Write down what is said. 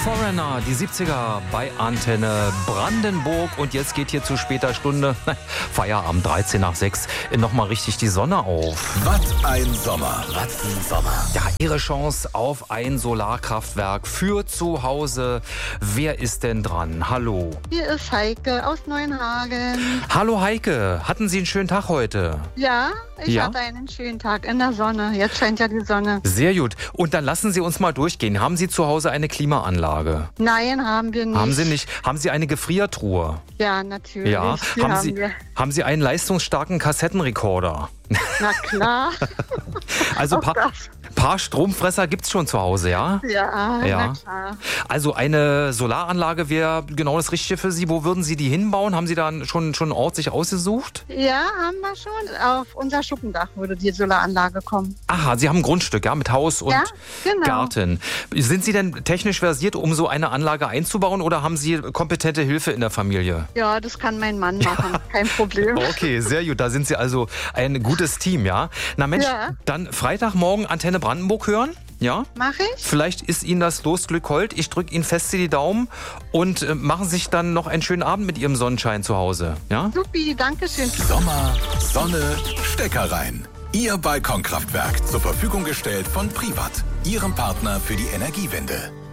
Foreigner, die 70er bei Antenne Brandenburg. Und jetzt geht hier zu später Stunde, Feierabend 13 nach 6, nochmal richtig die Sonne auf. Was ein Sommer, was ein Sommer. Ja, Ihre Chance auf ein Solarkraftwerk für zu Hause. Wer ist denn dran? Hallo. Hier ist Heike aus Neuenhagen. Hallo Heike, hatten Sie einen schönen Tag heute? Ja, ich Ja? hatte einen schönen Tag in der Sonne. Jetzt scheint ja die Sonne. Sehr gut. Und dann lassen Sie uns mal durchgehen. Haben Sie zu Hause eine Klimaanlage? Nein, haben wir nicht. Haben Sie nicht? Haben Sie eine Gefriertruhe? Ja, natürlich. Ja. Die haben wir. Haben Sie einen leistungsstarken Kassettenrekorder? Na klar. Also Auch das. paar Stromfresser gibt's schon zu Hause, ja? Ja, Ja. na klar. Also eine Solaranlage wäre genau das Richtige für Sie. Wo würden Sie die hinbauen? Haben Sie da schon einen Ort sich ausgesucht? Ja, haben wir schon. Auf unser Schuppendach würde die Solaranlage kommen. Aha, Sie haben ein Grundstück, ja, mit Haus und Ja, genau. Garten. Sind Sie denn technisch versiert, um so eine Anlage einzubauen, oder haben Sie kompetente Hilfe in der Familie? Ja, das kann mein Mann machen. Kein Problem. Okay, sehr gut. Da sind Sie also ein gutes Team, ja? Na Mensch, Ja. dann Freitagmorgen Antenne Brandenburg hören, ja? Mach ich? Vielleicht ist Ihnen das Losglück hold. Ich drücke Ihnen fest die Daumen und machen sich dann noch einen schönen Abend mit Ihrem Sonnenschein zu Hause, ja? Supi, danke schön. Sommer, Sonne, Stecker rein. Ihr Balkonkraftwerk zur Verfügung gestellt von Privat, Ihrem Partner für die Energiewende.